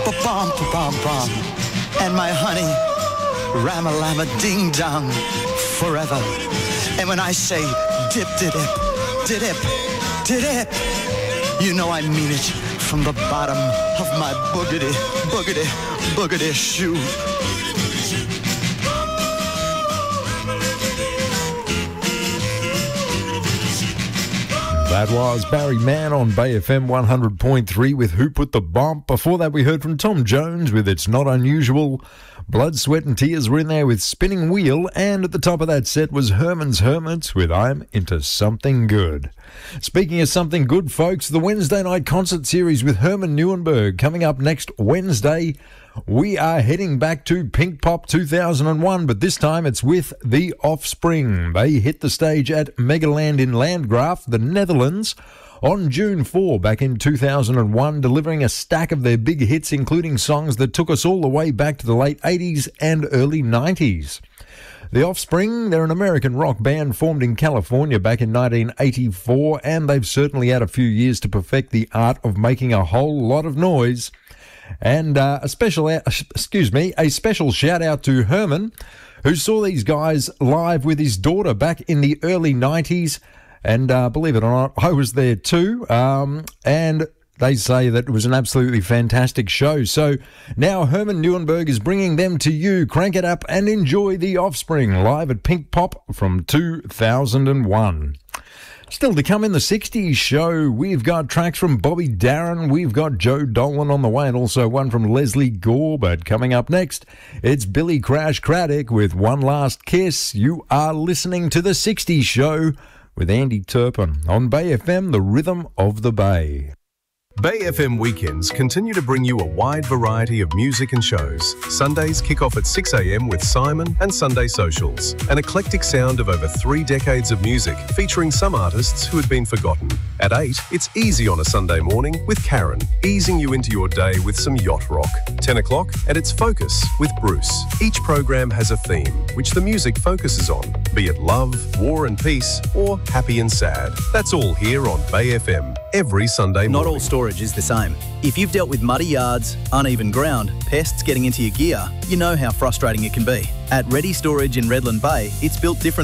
ba-bum, ba-bum, bum. And my honey, ram-a-lam-a ding-dong, forever. And when I say dip-de-dip, dip-dip, dip-dip, you know I mean it from the bottom of my boogity, boogity, boogity shoe. That was Barry Mann on Bay FM 100.3 with Who Put the Bump. Before that, we heard from Tom Jones with It's Not Unusual. Blood, Sweat and Tears were in there with Spinning Wheel. And at the top of that set was Herman's Hermits with I'm Into Something Good. Speaking of something good, folks, the Wednesday night concert series with Herman Newenberg coming up next Wednesday. We are heading back to Pinkpop 2001, but this time it's with The Offspring. They hit the stage at Megaland in Landgraaf, the Netherlands, on June 4 back in 2001, delivering a stack of their big hits, including songs that took us all the way back to the late 80s and early 90s. The Offspring, they're an American rock band formed in California back in 1984, and they've certainly had a few years to perfect the art of making a whole lot of noise. And a special shout out to Herman, who saw these guys live with his daughter back in the early 90s. And believe it or not, I was there too. And they say that it was an absolutely fantastic show. So now Herman Newenberg is bringing them to you. Crank it up and enjoy The Offspring live at Pinkpop from 2001. Still to come in the 60s show, we've got tracks from Bobby Darin, we've got Joe Dolan on the way, and also one from Leslie Gore. But coming up next, it's Billy Crash Craddock with One Last Kiss. You are listening to the 60s show with Andy Turpin on Bay FM, the rhythm of the Bay. Bay FM weekends continue to bring you a wide variety of music and shows. Sundays kick off at 6 a.m. with Simon and Sunday Socials, an eclectic sound of over 3 decades of music featuring some artists who had been forgotten. At 8, it's Easy on a Sunday morning with Karen, easing you into your day with some yacht rock. 10 o'clock, and it's Focus with Bruce. Each program has a theme, which the music focuses on, be it love, war and peace, or happy and sad. That's all here on Bay FM, every Sunday morning. Not all storage is the same. If you've dealt with muddy yards, uneven ground, pests getting into your gear, you know how frustrating it can be. At Ready Storage in Redland Bay, it's built differently.